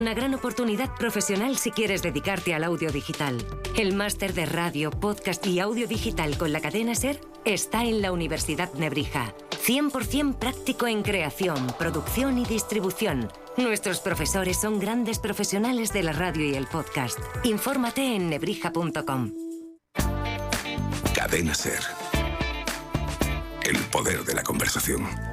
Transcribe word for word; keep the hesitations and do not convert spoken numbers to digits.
Una gran oportunidad profesional si quieres dedicarte al audio digital. El máster de radio, podcast y audio digital con la cadena SER está en la Universidad Nebrija. cien por ciento práctico en creación, producción y distribución. Nuestros profesores son grandes profesionales de la radio y el podcast. Infórmate en nebrija punto com. Cadena SER. El poder de la conversación.